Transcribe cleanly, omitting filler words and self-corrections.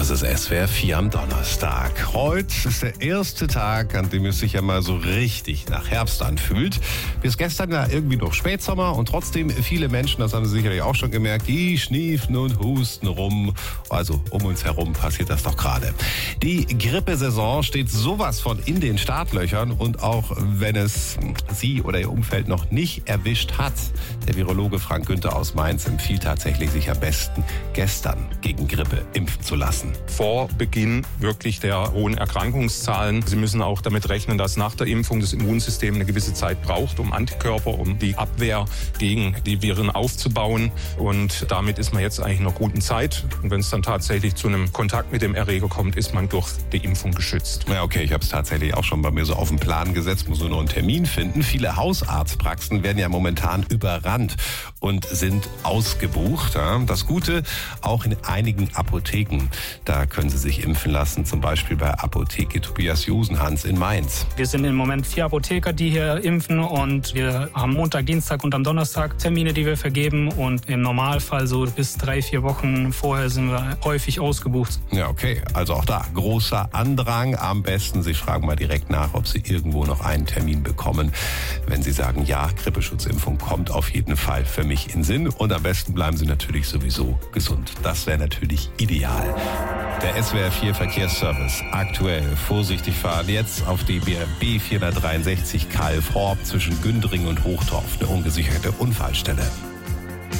Das ist SWR 4 am Donnerstag. Heute ist der erste Tag, an dem es sich ja mal so richtig nach Herbst anfühlt. Bis gestern ja irgendwie noch Spätsommer und trotzdem viele Menschen, das haben Sie sicherlich auch schon gemerkt, die schniefen und husten rum. Also um uns herum passiert das doch gerade. Die Grippesaison steht sowas von in den Startlöchern und auch wenn es Sie oder Ihr Umfeld noch nicht erwischt hat, der Virologe Frank Günther aus Mainz empfiehlt tatsächlich, sich am besten gestern gegen Grippe impfen zu lassen. Vor Beginn wirklich der hohen Erkrankungszahlen. Sie müssen auch damit rechnen, dass nach der Impfung das Immunsystem eine gewisse Zeit braucht, um Antikörper, um die Abwehr gegen die Viren aufzubauen. Und damit ist man jetzt eigentlich in einer guten Zeit. Und wenn es dann tatsächlich zu einem Kontakt mit dem Erreger kommt, ist man durch die Impfung geschützt. Ja, okay, ich habe es tatsächlich auch schon bei mir so auf den Plan gesetzt, muss nur noch einen Termin finden. Viele Hausarztpraxen werden ja momentan überrannt und sind ausgebucht. Ja. Das Gute, auch in einigen Apotheken. Da können Sie sich impfen lassen, zum Beispiel bei Apotheke Tobias Josenhans in Mainz. Wir sind im Moment 4 Apotheker, die hier impfen und wir haben Montag, Dienstag und am Donnerstag Termine, die wir vergeben und im Normalfall so bis 3-4 Wochen vorher sind wir häufig ausgebucht. Ja, okay, also auch da großer Andrang. Am besten, Sie fragen mal direkt nach, ob Sie irgendwo noch einen Termin bekommen. Wenn Sie sagen, ja, Grippeschutzimpfung kommt auf jeden Fall für mich in Sinn und am besten bleiben Sie natürlich sowieso gesund. Das wäre natürlich ideal. Der SWR 4 Verkehrsservice. Aktuell vorsichtig fahren jetzt auf die B 463 Kalf-Horb zwischen Gündring und Hochdorf. Eine ungesicherte Unfallstelle.